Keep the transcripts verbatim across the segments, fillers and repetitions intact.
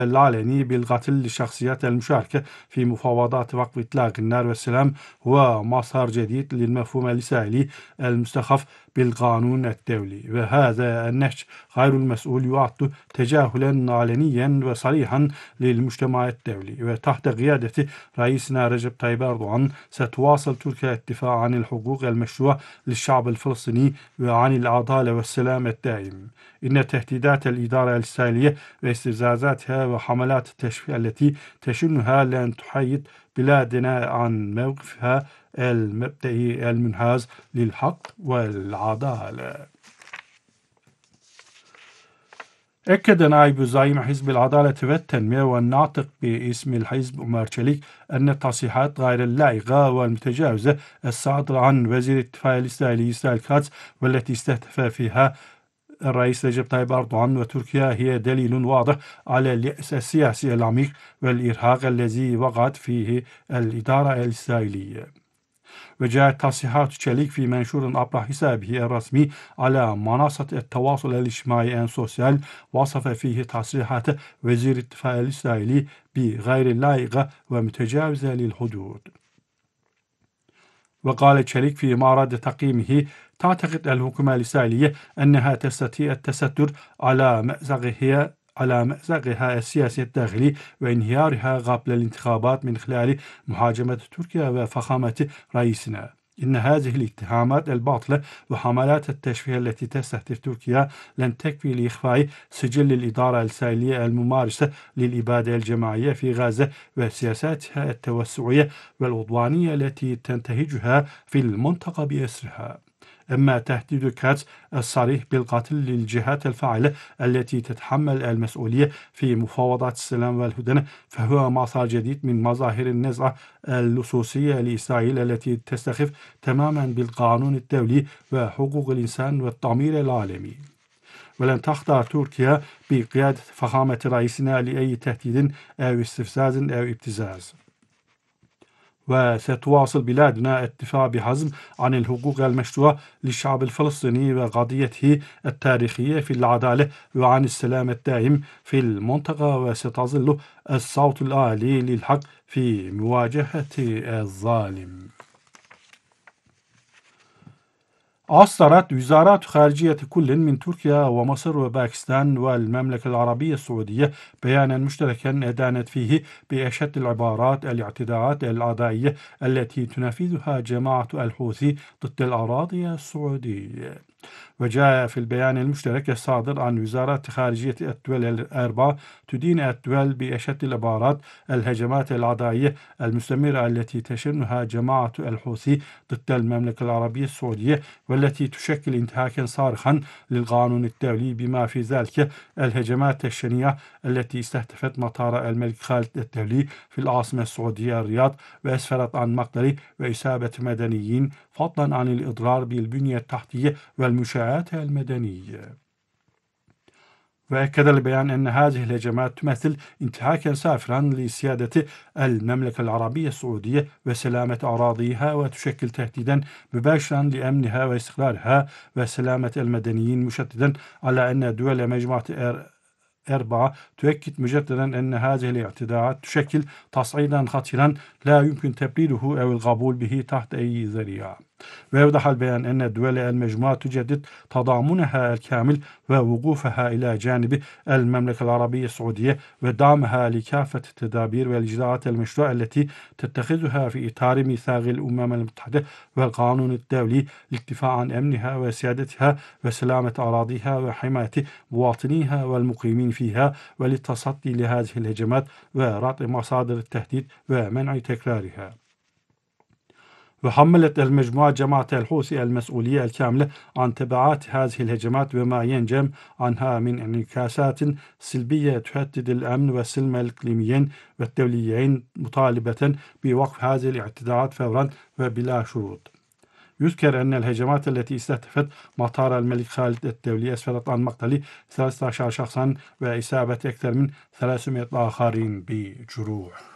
العلني بالقتل للشخصيات المشاركة في مفاوضات وقف إطلاق النار والسلام هو مسار جديد للمفهوم الإسرائيلي المستخف بالقانون الدولي، وهذا النهج غير المسؤول يعد تجاهلا علنيا وصريحا للمجتمع الدولي. وتحت قيادة رئيسنا رجب طيب أردوغان ستواصل تركيا الدفاع عن الحقوق المشروعة للشعب الفلسطيني وعن العدالة والسلام الدائم. إن تهديدات الإدارة الإسرائيلية واستفزازاتها وحملات التشفي التي تشنها لن تحيد بلادنا عن موقفها المبدئي المنحاز للحق والعدالة. أكد نائب زعيم حزب العدالة والتنمية والناطق باسم الحزب عمر تشليك أن التصريحات غير اللائقة والمتجاوزة الصادرة عن وزير الدفاع الإسرائيلي إسرائيل كاتس والتي استهدف فيها الرئيس رجب طيب أردوغان وتركيا هي دليل واضح على اليأس السياسي العميق والإرهاق الذي وقعت فيه الإدارة الإسرائيلية. وجاءت تصريحات تشاليك في منشور عبر حسابه الرسمي على منصة التواصل الاجتماعي أن سوسيال، وصف فيه تصريحات وزير الدفاع الإسرائيلي بغير اللائقة ومتجاوزة للحدود. وقال تشاليك في معرض تقييمه: تعتقد الحكومة الإسرائيلية أنها تستطيع التستر على مأزقها على مأزقها السياسي الداخلي وانهيارها قبل الانتخابات من خلال مهاجمة تركيا وفخامة رئيسنا. إن هذه الاتهامات الباطلة وحملات التشويه التي تستهدف تركيا لن تكفي لإخفاء سجل الإدارة الإسرائيلية الممارسة للإبادة الجماعية في غزة وسياساتها التوسعية والعدوانية التي تنتهجها في المنطقة بأسرها. أما تهديد كاتس الصريح بالقتل للجهات الفاعلة التي تتحمل المسؤولية في مفاوضات السلام والهدنة فهو مسار جديد من مظاهر النزعة اللصوصية لإسرائيل التي تستخف تماما بالقانون الدولي وحقوق الإنسان والضمير العالمي. ولن تخضع تركيا بقيادة فخامة رئيسنا لأي تهديد أو استفزاز أو ابتزاز. وستواصل بلادنا الدفاع بحزم عن الحقوق المشروعة للشعب الفلسطيني وقضيته التاريخية في العدالة وعن السلام الدائم في المنطقة، وستظل الصوت العالي للحق في مواجهة الظالم. أصدرت وزارات خارجية كل من تركيا ومصر وباكستان والمملكة العربية السعودية بيانا مشتركا أدانت فيه بأشد العبارات الاعتداءات العدائية التي تنفذها جماعة الحوثي ضد الأراضي السعودية. وجاء في البيان المشترك الصادر عن وزارات خارجية الدول الأربعة تدين الدول بأشد العبارات الهجمات العدائية المستمرة التي تشنها جماعة الحوثي ضد المملكة العربية السعودية والتي تشكل انتهاكا صارخا للقانون الدولي، بما في ذلك الهجمات الشنيعة التي استهدفت مطار الملك خالد الدولي في العاصمة السعودية الرياض وأسفرت عن مقتل وإصابة مدنيين، فضلا عن الإضرار بالبنية التحتية والمنشآت المدنية. وأكد البيان أن هذه الهجمات تمثل انتهاكا سافرا لسيادة المملكة العربية السعودية وسلامة أراضيها، وتشكل تهديدا مباشرا لأمنها واستقرارها وسلامة المدنيين، مشددا على أن دول مجموعة أربعة تؤكد مجددا أن هذه الاعتداءات تشكل تصعيدا خطيرا لا يمكن تبريره أو القبول به تحت أي ذريعة. ويوضح البيان أن الدول المجموعة تجدد تضامنها الكامل ووقوفها إلى جانب المملكة العربية السعودية ودعمها لكافة التدابير والإجراءات المشروعة التي تتخذها في إطار ميثاق الأمم المتحدة والقانون الدولي للدفاع عن أمنها وسيادتها وسلامة أراضيها وحماية مواطنيها والمقيمين فيها، وللتصدي لهذه الهجمات وربط مصادر التهديد ومنع تكرارها. وحملت المجموعة جماعة الحوثي المسؤولية الكاملة عن تبعات هذه الهجمات وما ينجم عنها من انعكاسات سلبية تهدد الأمن والسلم الإقليميين والدوليين، مطالبة بوقف هذه الاعتداءات فورا وبلا شروط. يذكر أن الهجمات التي استهدفت مطار الملك خالد الدولي أسفرت عن مقتل ثلاثة عشر شخصا وإصابة أكثر من ثلاثمائة آخرين بجروح.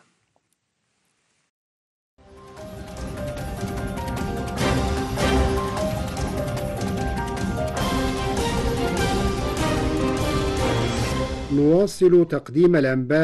نواصل تقديم الأنباء